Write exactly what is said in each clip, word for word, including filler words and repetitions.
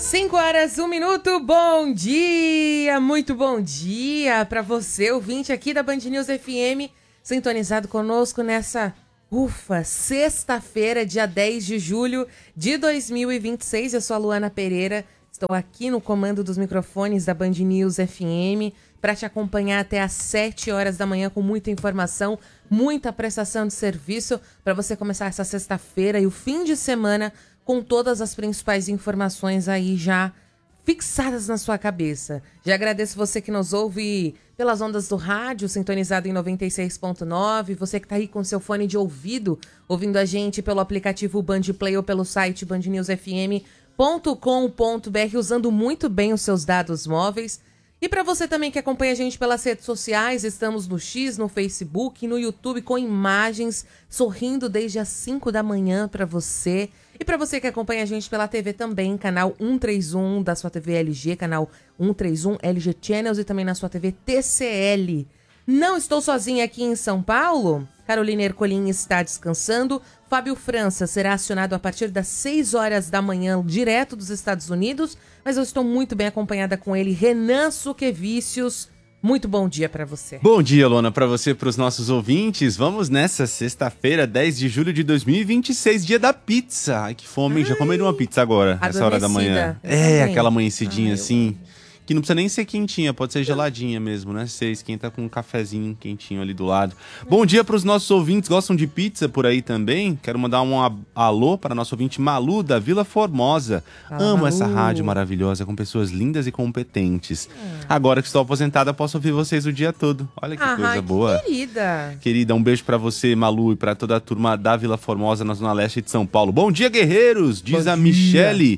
Cinco horas, um minuto, bom dia, muito bom dia para você, ouvinte aqui da Band News F M, sintonizado conosco nessa, ufa, sexta-feira, dia dez de julho de dois mil e vinte e seis. Eu sou a Luana Pereira, estou aqui no comando dos microfones da Band News F M para te acompanhar até às sete horas da manhã com muita informação, muita prestação de serviço para você começar essa sexta-feira e o fim de semana com todas as principais informações aí já fixadas na sua cabeça. Já agradeço você que nos ouve pelas ondas do rádio, sintonizado em noventa e seis ponto nove, você que está aí com seu fone de ouvido, ouvindo a gente pelo aplicativo Band Play ou pelo site band news f m ponto com ponto b r, usando muito bem os seus dados móveis. E para você também que acompanha a gente pelas redes sociais, estamos no X, no Facebook, no YouTube, com imagens, sorrindo desde as cinco da manhã para você. E para você que acompanha a gente pela T V também, canal cento e trinta e um da sua T V L G, canal cento e trinta e um L G Channels e também na sua T V T C L. Não estou sozinha aqui em São Paulo. Carolina Ercolim está descansando. Fábio França será acionado a partir das seis horas da manhã, direto dos Estados Unidos. Mas eu estou muito bem acompanhada com ele, Renan Suquevicius. Muito bom dia para você. Bom dia, Lona, para você e para os nossos ouvintes. Vamos nessa sexta-feira, dez de julho de dois mil e vinte e seis, dia da pizza. Ai, que fome, Ai, já comeram uma pizza agora, nessa hora da manhã. É, também. Aquela amanhecidinha Ai, assim, eu... que não precisa nem ser quentinha, pode ser geladinha mesmo, né? Você esquenta com um cafezinho quentinho ali do lado. Bom dia para os nossos ouvintes, gostam de pizza por aí também? Quero mandar um alô para nosso ouvinte Malu, da Vila Formosa. Fala, Amo Malu. Essa rádio maravilhosa, com pessoas lindas e competentes. Hum. Agora que estou aposentada, posso ouvir vocês o dia todo. Olha que ah, coisa que boa. Querida. Querida, um beijo para você, Malu, e para toda a turma da Vila Formosa, na Zona Leste de São Paulo. Bom dia, guerreiros, diz Bom a dia. Michele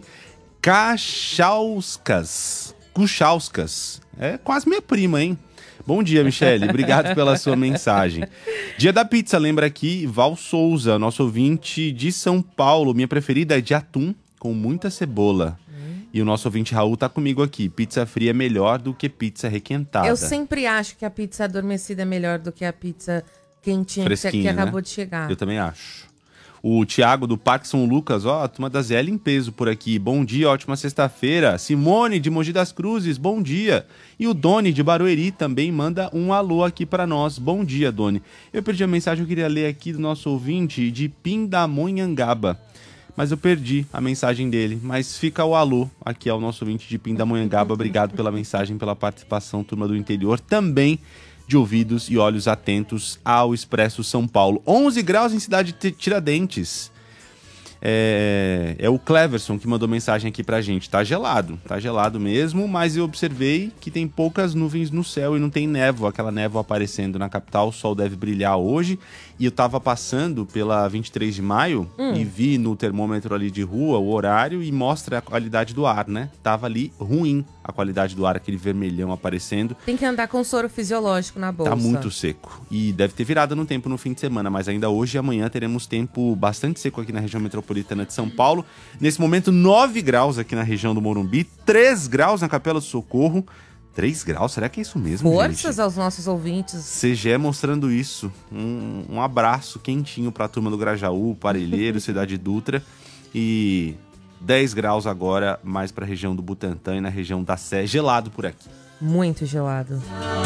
Kachauskas. Kuchauskas. É quase minha prima, hein? Bom dia, Michele. Obrigado pela sua mensagem. Dia da pizza, lembra aqui, Val Souza, nosso ouvinte de São Paulo. Minha preferida é de atum, com muita cebola. Hum. E o nosso ouvinte Raul tá comigo aqui. Pizza fria é melhor do que pizza requentada. Eu sempre acho que a pizza adormecida é melhor do que a pizza quentinha que, que acabou né? de chegar. Eu também acho. O Thiago do Parque São Lucas, ó, a turma da Zé L em peso por aqui. Bom dia, ótima sexta-feira. Simone de Mogi das Cruzes, bom dia. E o Doni de Barueri também manda um alô aqui pra nós. Bom dia, Doni. Eu perdi a mensagem, eu queria ler aqui do nosso ouvinte de Pindamonhangaba. Mas eu perdi a mensagem dele. Mas fica o alô aqui ao nosso ouvinte de Pindamonhangaba. Obrigado pela mensagem, pela participação, turma do interior. Também de ouvidos e olhos atentos ao Expresso São Paulo. onze graus em Cidade de Tiradentes. É, é o Cleverson que mandou mensagem aqui pra gente. Tá gelado, tá gelado mesmo, mas eu observei que tem poucas nuvens no céu e não tem névoa, aquela névoa aparecendo na capital. O sol deve brilhar hoje. E eu tava passando pela vinte e três de maio hum. e vi no termômetro ali de rua o horário e mostra a qualidade do ar, né? Tava ali ruim a qualidade do ar, aquele vermelhão aparecendo. Tem que andar com soro fisiológico na bolsa. Tá muito seco. E deve ter virada no tempo no fim de semana, mas ainda hoje e amanhã teremos tempo bastante seco aqui na região metropolitana de São Paulo. Nesse momento, nove graus aqui na região do Morumbi, três graus na Capela do Socorro. três graus, será que é isso mesmo, Forças gente? aos nossos ouvintes. C G E mostrando isso. Um, um abraço quentinho pra turma do Grajaú, Parelheiro, Cidade Dutra. E dez graus agora, mais pra região do Butantã e na região da Sé. Gelado por aqui. Muito gelado.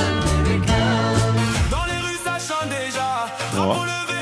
Ó.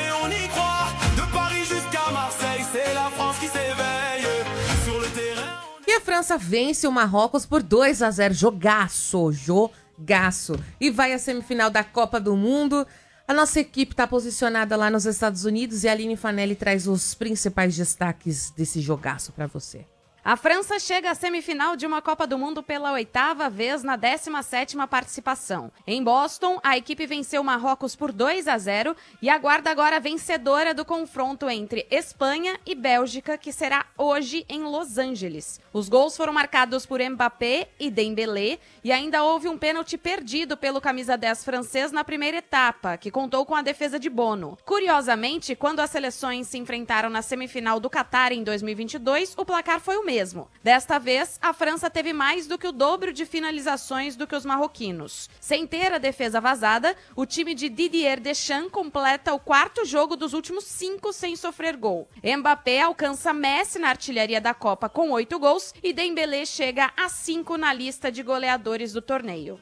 E a França vence o Marrocos por dois a zero. Jogaço, jogaço. E vai à semifinal da Copa do Mundo. A nossa equipe está posicionada lá nos Estados Unidos e a Aline Fanelli traz os principais destaques desse jogaço para você. A França chega à semifinal de uma Copa do Mundo pela oitava vez na décima sétima participação. Em Boston, a equipe venceu o Marrocos por dois a zero e aguarda agora a vencedora do confronto entre Espanha e Bélgica, que será hoje em Los Angeles. Os gols foram marcados por Mbappé e Dembélé e ainda houve um pênalti perdido pelo camisa dez francês na primeira etapa, que contou com a defesa de Bono. Curiosamente, quando as seleções se enfrentaram na semifinal do Catar em dois mil e vinte e dois, o placar foi o mesmo. Mesmo. Desta vez, a França teve mais do que o dobro de finalizações do que os marroquinos. Sem ter a defesa vazada, o time de Didier Deschamps completa o quarto jogo dos últimos cinco sem sofrer gol. Mbappé alcança Messi na artilharia da Copa com oito gols gols e Dembélé chega a cinco na lista de goleadores do torneio.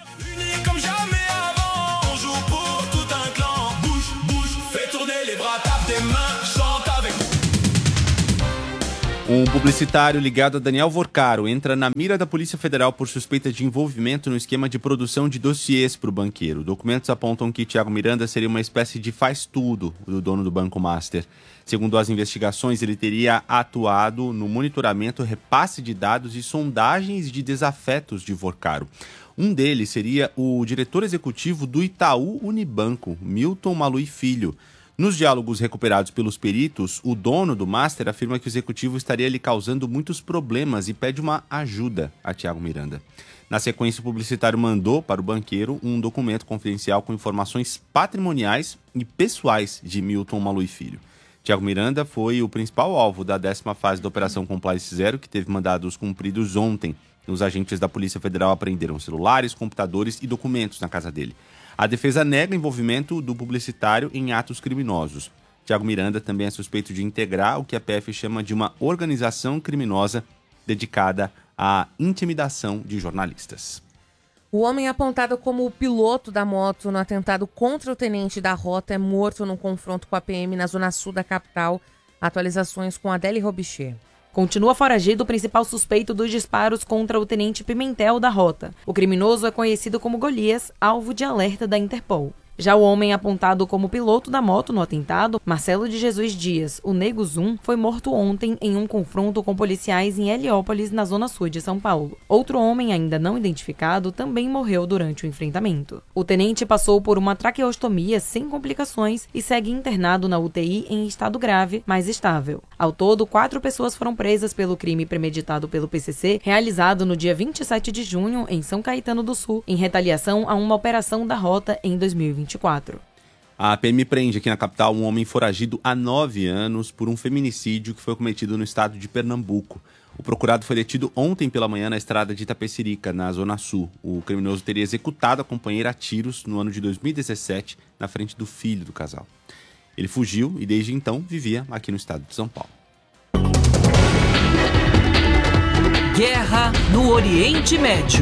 Um publicitário ligado a Daniel Vorcaro entra na mira da Polícia Federal por suspeita de envolvimento no esquema de produção de dossiês para o banqueiro. Documentos apontam que Thiago Miranda seria uma espécie de faz-tudo do dono do Banco Master. Segundo as investigações, ele teria atuado no monitoramento, repasse de dados e sondagens de desafetos de Vorcaro. Um deles seria o diretor executivo do Itaú Unibanco, Milton Malui Filho. Nos diálogos recuperados pelos peritos, o dono do Master afirma que o executivo estaria lhe causando muitos problemas e pede uma ajuda a Thiago Miranda. Na sequência, o publicitário mandou para o banqueiro um documento confidencial com informações patrimoniais e pessoais de Milton Malui Filho. Thiago Miranda foi o principal alvo da décima fase da Operação Compliance Zero, que teve mandados cumpridos ontem. Os agentes da Polícia Federal apreenderam celulares, computadores e documentos na casa dele. A defesa nega envolvimento do publicitário em atos criminosos. Thiago Miranda também é suspeito de integrar o que a P F chama de uma organização criminosa dedicada à intimidação de jornalistas. O homem apontado como o piloto da moto no atentado contra o tenente da rota é morto num confronto com a P M na zona sul da capital. Atualizações com Adele Robicher. Continua foragido o principal suspeito dos disparos contra o tenente Pimentel da rota. O criminoso é conhecido como Golias, alvo de alerta da Interpol. Já o homem apontado como piloto da moto no atentado, Marcelo de Jesus Dias, o Nego Zoom, foi morto ontem em um confronto com policiais em Heliópolis, na zona sul de São Paulo. Outro homem, ainda não identificado, também morreu durante o enfrentamento. O tenente passou por uma traqueostomia sem complicações e segue internado na U T I em estado grave, mas estável. Ao todo, quatro pessoas foram presas pelo crime premeditado pelo P C C, realizado no dia vinte e sete de junho, em São Caetano do Sul, em retaliação a uma operação da rota em dois mil e vinte e quatro. A P M prende aqui na capital um homem foragido há nove anos por um feminicídio que foi cometido no estado de Pernambuco. O procurado foi detido ontem pela manhã na estrada de Itapecerica, na Zona Sul. O criminoso teria executado a companheira a tiros no ano de dois mil e dezessete, na frente do filho do casal. Ele fugiu e desde então vivia aqui no estado de São Paulo. Guerra no Oriente Médio.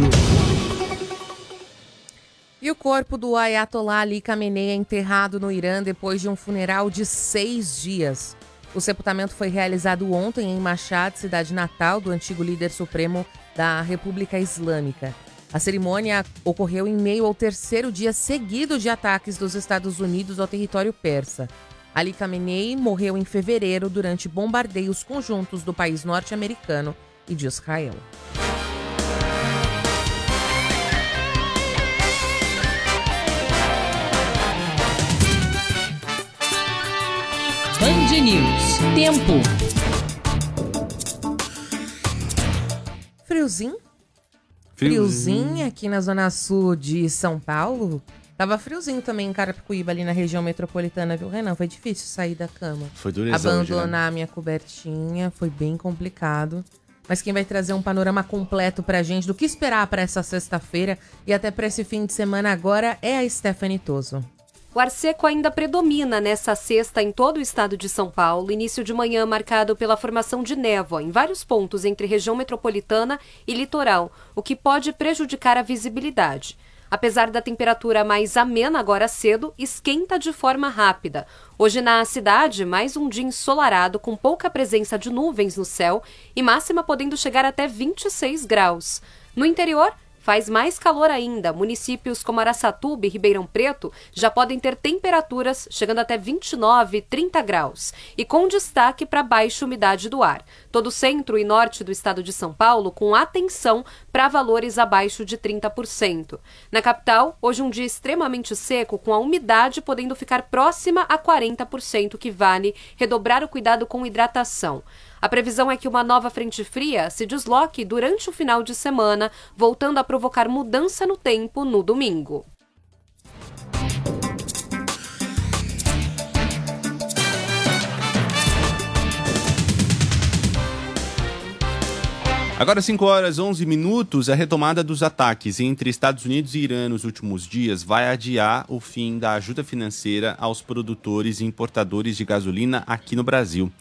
E o corpo do Ayatollah Ali Khamenei é enterrado no Irã depois de um funeral de seis dias. O sepultamento foi realizado ontem em Mashhad, cidade natal do antigo líder supremo da República Islâmica. A cerimônia ocorreu em meio ao terceiro dia seguido de ataques dos Estados Unidos ao território persa. Ali Khamenei morreu em fevereiro durante bombardeios conjuntos do país norte-americano e de Israel. Band News. Tempo. Friozinho? Friozinho aqui na zona sul de São Paulo. Tava friozinho também em Carapicuíba, ali na região metropolitana, viu, Renan? Foi difícil sair da cama. Foi dureza Abandonar hoje, a minha cobertinha, foi bem complicado. Mas quem vai trazer um panorama completo pra gente do que esperar pra essa sexta-feira e até pra esse fim de semana agora é a Stephanie Toso. O ar seco ainda predomina nessa sexta em todo o estado de São Paulo, início de manhã marcado pela formação de névoa em vários pontos entre região metropolitana e litoral, o que pode prejudicar a visibilidade. Apesar da temperatura mais amena agora cedo, esquenta de forma rápida. Hoje na cidade, mais um dia ensolarado com pouca presença de nuvens no céu e máxima podendo chegar até vinte e seis graus. No interior, faz mais calor ainda. Municípios como Araçatuba e Ribeirão Preto já podem ter temperaturas chegando até vinte e nove, trinta graus, e com destaque para baixa umidade do ar. Todo o centro e norte do estado de São Paulo com atenção para valores abaixo de trinta por cento. Na capital, hoje um dia extremamente seco, com a umidade podendo ficar próxima a quarenta por cento, que vale redobrar o cuidado com hidratação. A previsão é que uma nova frente fria se desloque durante o final de semana, voltando a provocar mudança no tempo no domingo. Agora, cinco horas e onze minutos, a retomada dos ataques entre Estados Unidos e Irã nos últimos dias vai adiar o fim da ajuda financeira aos produtores e importadores de gasolina aqui no Brasil.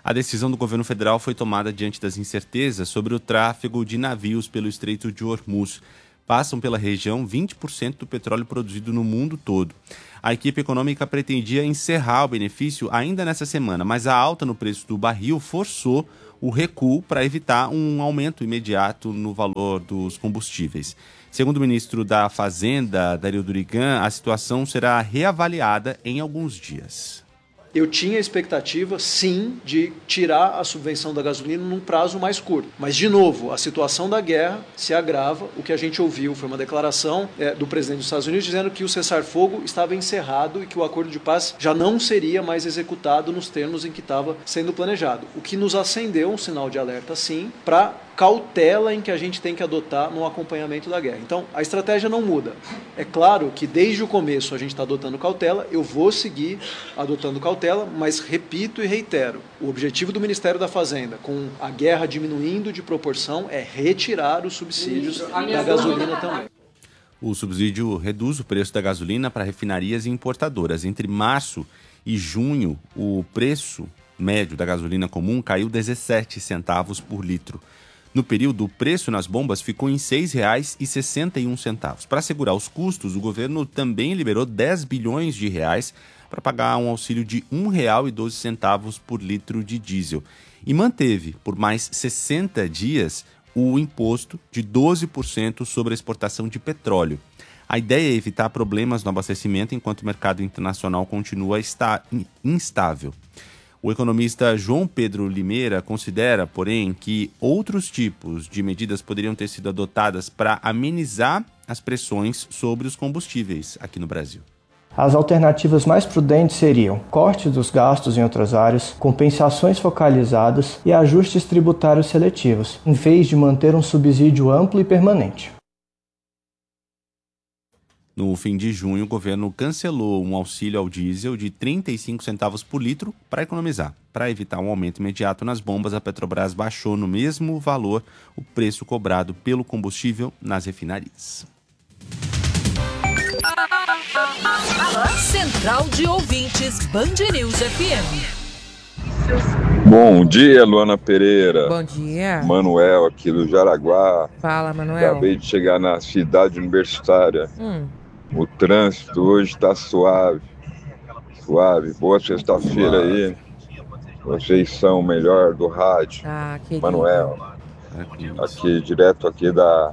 A decisão do governo federal foi tomada diante das incertezas sobre o tráfego de navios pelo Estreito de Hormuz. Passam pela região vinte por cento do petróleo produzido no mundo todo. A equipe econômica pretendia encerrar o benefício ainda nessa semana, mas a alta no preço do barril forçou o recuo para evitar um aumento imediato no valor dos combustíveis. Segundo o ministro da Fazenda, Dario Durigan, a situação será reavaliada em alguns dias. Eu tinha a expectativa, sim, de tirar a subvenção da gasolina num prazo mais curto. Mas, de novo, a situação da guerra se agrava. O que a gente ouviu foi uma declaração é, do presidente dos Estados Unidos dizendo que o cessar-fogo estava encerrado e que o acordo de paz já não seria mais executado nos termos em que estava sendo planejado. O que nos acendeu um sinal de alerta, sim, para cautela em que a gente tem que adotar no acompanhamento da guerra. Então, a estratégia não muda. É claro que desde o começo a gente está adotando cautela, eu vou seguir adotando cautela, mas repito e reitero, o objetivo do Ministério da Fazenda, com a guerra diminuindo de proporção, é retirar os subsídios da gasolina também. O subsídio reduz o preço da gasolina para refinarias e importadoras. Entre março e junho, o preço médio da gasolina comum caiu dezessete centavos por litro. No período, o preço nas bombas ficou em seis reais e sessenta e um centavos. Para segurar os custos, o governo também liberou dez bilhões de reais para pagar um auxílio de um real e doze centavos por litro de diesel. E manteve, por mais sessenta dias, o imposto de doze por cento sobre a exportação de petróleo. A ideia é evitar problemas no abastecimento enquanto o mercado internacional continua está instável. O economista João Pedro Limeira considera, porém, que outros tipos de medidas poderiam ter sido adotadas para amenizar as pressões sobre os combustíveis aqui no Brasil. As alternativas mais prudentes seriam corte dos gastos em outras áreas, compensações focalizadas e ajustes tributários seletivos, em vez de manter um subsídio amplo e permanente. No fim de junho, o governo cancelou um auxílio ao diesel de trinta e cinco centavos por litro para economizar. Para evitar um aumento imediato nas bombas, a Petrobras baixou no mesmo valor o preço cobrado pelo combustível nas refinarias. Central de Ouvintes Band News F M. Bom dia, Luana Pereira. Bom dia. Manuel, aqui do Jaraguá. Fala, Manuel. Acabei de chegar na cidade universitária. Hum. O trânsito hoje está suave. Suave. Boa sexta-feira aí. Vocês são o melhor do rádio. Ah, querido. Manuel. Aqui, direto aqui da,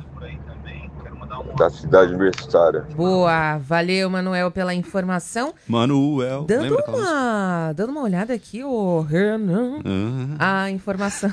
da cidade universitária. Boa. Valeu, Manuel, pela informação. Manuel. Dando uma, dando uma olhada aqui, o Renan. Uhum. A informação.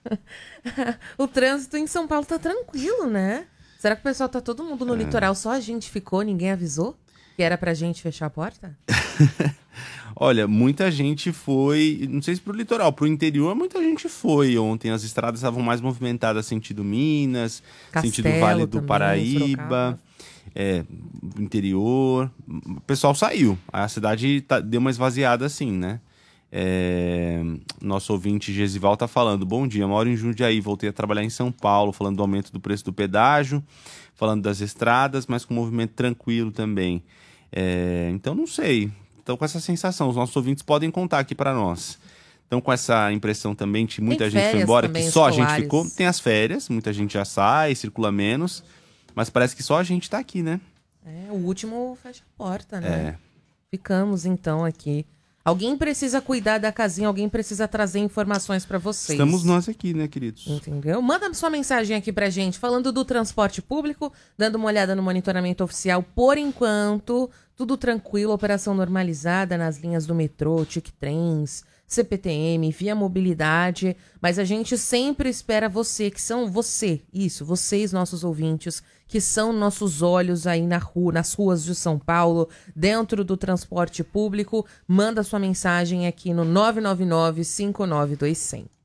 O trânsito em São Paulo tá tranquilo, né? Será que o pessoal tá todo mundo no é. litoral, só a gente ficou, ninguém avisou que era pra gente fechar a porta? Olha, muita gente foi, não sei se pro litoral, pro interior, muita gente foi ontem. As estradas estavam mais movimentadas sentido Minas, Castelo, sentido Vale do também, Paraíba, é, interior. O pessoal saiu, a cidade tá, deu uma esvaziada assim, né? É, nosso ouvinte Gesival tá falando: bom dia, moro em Jundiaí, voltei a trabalhar em São Paulo, falando do aumento do preço do pedágio, falando das estradas, mas com movimento tranquilo também. É, então não sei, estão com essa sensação, os nossos ouvintes podem contar aqui para nós. Estão com essa impressão também que muita gente foi embora, que só escolares. A gente ficou. Tem as férias, muita gente já sai, circula menos, mas parece que só a gente tá aqui, né? É, o último fecha a porta, né? É. Ficamos então aqui. Alguém precisa cuidar da casinha, alguém precisa trazer informações para vocês. Estamos nós aqui, né, queridos? Entendeu? Manda sua mensagem aqui pra gente, falando do transporte público, dando uma olhada no monitoramento oficial. Por enquanto, tudo tranquilo, operação normalizada nas linhas do metrô, TIC-Trens, C P T M, Via Mobilidade, mas a gente sempre espera você, que são você, isso, vocês, nossos ouvintes, que são nossos olhos aí na rua, nas ruas de São Paulo, dentro do transporte público. Manda sua mensagem aqui no nove nove nove, cinco nove dois zero zero.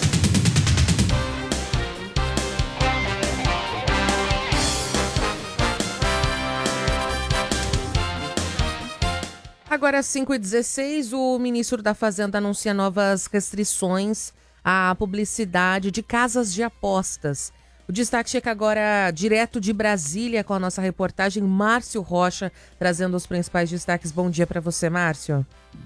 Agora, às cinco e dezesseis, o ministro da Fazenda anuncia novas restrições à publicidade de casas de apostas. O destaque chega agora direto de Brasília com a nossa reportagem Márcio Rocha, trazendo os principais destaques. Bom dia para você, Márcio.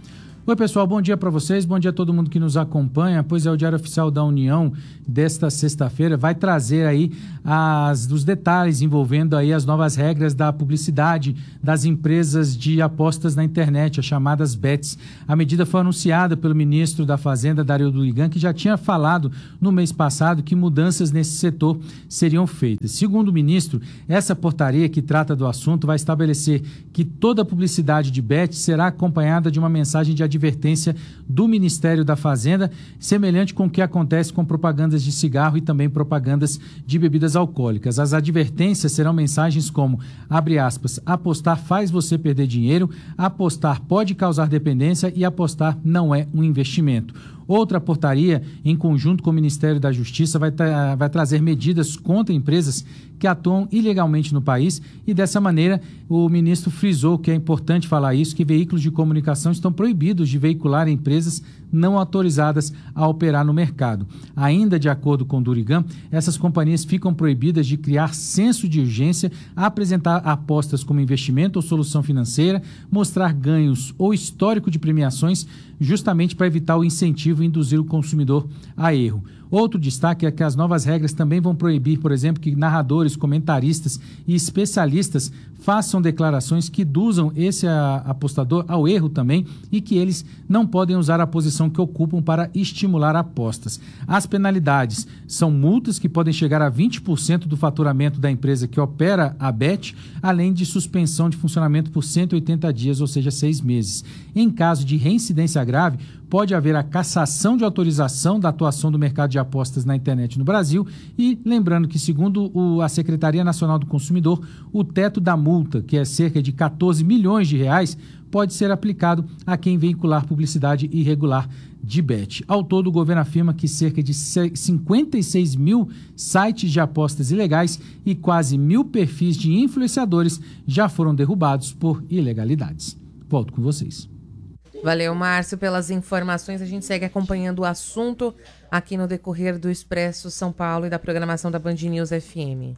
Oi, pessoal, bom dia para vocês, bom dia a todo mundo que nos acompanha. Pois é, o Diário Oficial da União desta sexta-feira vai trazer aí as, os detalhes envolvendo aí as novas regras da publicidade das empresas de apostas na internet, as chamadas bets. A medida foi anunciada pelo ministro da Fazenda, Dario Durigan, que já tinha falado no mês passado que mudanças nesse setor seriam feitas. Segundo o ministro, essa portaria que trata do assunto vai estabelecer que toda publicidade de bet será acompanhada de uma mensagem de advertência do Ministério da Fazenda, semelhante com o que acontece com propagandas de cigarro e também propagandas de bebidas alcoólicas. As advertências serão mensagens como, abre aspas, apostar faz você perder dinheiro, apostar pode causar dependência e apostar não é um investimento. Outra portaria, em conjunto com o Ministério da Justiça, vai, tra- vai trazer medidas contra empresas que atuam ilegalmente no país e, dessa maneira, o ministro frisou que é importante falar isso, que veículos de comunicação estão proibidos de veicular empresas não autorizadas a operar no mercado. Ainda de acordo com Durigan, essas companhias ficam proibidas de criar senso de urgência, apresentar apostas como investimento ou solução financeira, mostrar ganhos ou histórico de premiações, justamente para evitar o incentivo e induzir o consumidor a erro. Outro destaque é que as novas regras também vão proibir, por exemplo, que narradores, comentaristas e especialistas façam declarações que induzam esse apostador ao erro também e que eles não podem usar a posição que ocupam para estimular apostas. As penalidades são multas que podem chegar a vinte por cento do faturamento da empresa que opera a bet, além de suspensão de funcionamento por cento e oitenta dias, ou seja, seis meses. Em caso de reincidência grave, pode haver a cassação de autorização da atuação do mercado de apostas na internet no Brasil e, lembrando que, segundo o, a Secretaria Nacional do Consumidor, o teto da multa, que é cerca de quatorze milhões de reais, pode ser aplicado a quem veicular publicidade irregular de bet. Ao todo, o governo afirma que cerca de cinquenta e seis mil sites de apostas ilegais e quase mil perfis de influenciadores já foram derrubados por ilegalidades. Volto com vocês. Valeu, Márcio, pelas informações. A gente segue acompanhando o assunto aqui no decorrer do Expresso São Paulo e da programação da Band News F M.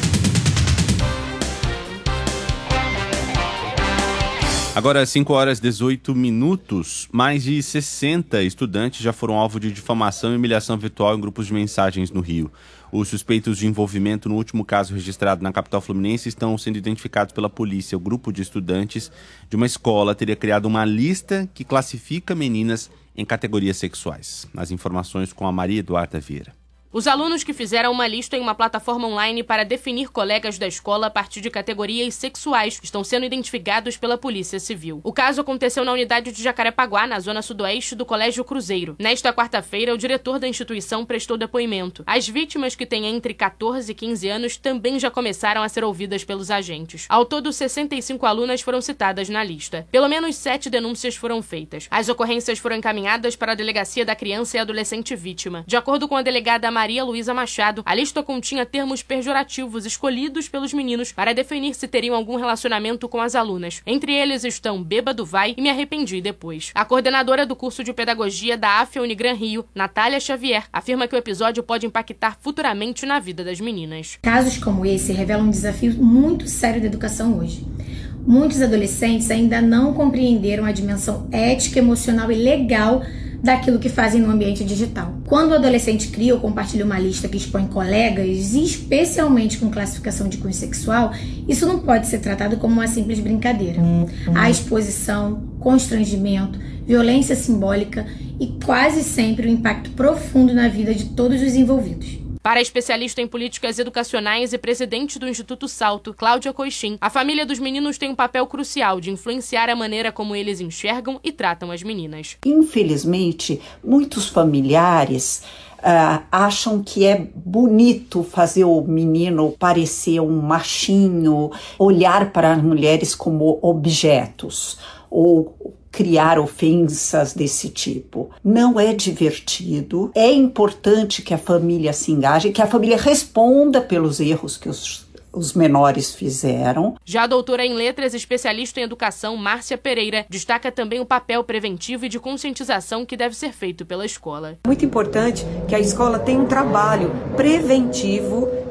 Agora, cinco horas e dezoito minutos, mais de sessenta estudantes já foram alvo de difamação e humilhação virtual em grupos de mensagens no Rio. Os suspeitos de envolvimento no último caso registrado na capital fluminense estão sendo identificados pela polícia. O grupo de estudantes de uma escola teria criado uma lista que classifica meninas em categorias sexuais. As informações com a Maria Eduarda Vieira. Os alunos que fizeram uma lista em uma plataforma online para definir colegas da escola a partir de categorias sexuais estão sendo identificados pela Polícia Civil. O caso aconteceu na unidade de Jacarepaguá, na zona sudoeste do Colégio Cruzeiro. Nesta quarta-feira, o diretor da instituição prestou depoimento. As vítimas, que têm entre catorze e quinze anos, também já começaram a ser ouvidas pelos agentes. Ao todo, sessenta e cinco alunas foram citadas na lista. Pelo menos sete denúncias foram feitas. As ocorrências foram encaminhadas para a Delegacia da Criança e Adolescente Vítima. De acordo com a delegada Maria Luísa Machado, a lista continha termos pejorativos escolhidos pelos meninos para definir se teriam algum relacionamento com as alunas. Entre eles estão bêbado vai e me arrependi depois. A coordenadora do curso de pedagogia da A F A Unigran Rio, Natália Xavier, afirma que o episódio pode impactar futuramente na vida das meninas. Casos como esse revelam um desafio muito sério da educação hoje. Muitos adolescentes ainda não compreenderam a dimensão ética, emocional e legal daquilo que fazem no ambiente digital. Quando o adolescente cria ou compartilha uma lista que expõe colegas, especialmente com classificação de cunho sexual, isso não pode ser tratado como uma simples brincadeira. Há exposição, constrangimento, violência simbólica e quase sempre um impacto profundo na vida de todos os envolvidos. Para a especialista em políticas educacionais e presidente do Instituto Salto, Cláudia Coixin, a família dos meninos tem um papel crucial de influenciar a maneira como eles enxergam e tratam as meninas. Infelizmente, muitos familiares uh, acham que é bonito fazer o menino parecer um machinho, olhar para as mulheres como objetos ou criar ofensas desse tipo. Não é divertido. É importante que a família se engaje, que a família responda pelos erros que os, os menores fizeram. Já a doutora em letras e especialista em educação, Márcia Pereira, destaca também o papel preventivo e de conscientização que deve ser feito pela escola. Muito importante que a escola tenha um trabalho preventivo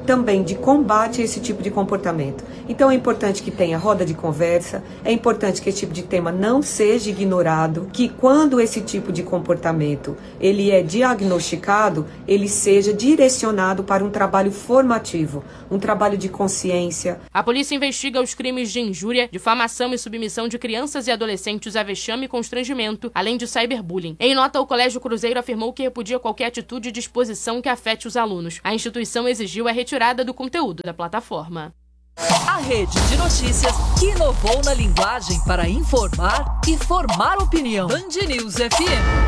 também de combate a esse tipo de comportamento. Então é importante que tenha roda de conversa, é importante que esse tipo de tema não seja ignorado, que quando esse tipo de comportamento ele é diagnosticado, ele seja direcionado para um trabalho formativo, um trabalho de consciência. A polícia investiga os crimes de injúria, difamação e submissão de crianças e adolescentes a vexame e constrangimento, além de cyberbullying. Em nota, o Colégio Cruzeiro afirmou que repudia qualquer atitude de exposição que afete os alunos. A instituição exigiu a retirada do conteúdo da plataforma. A rede de notícias que inovou na linguagem para informar e formar opinião. Band News F M.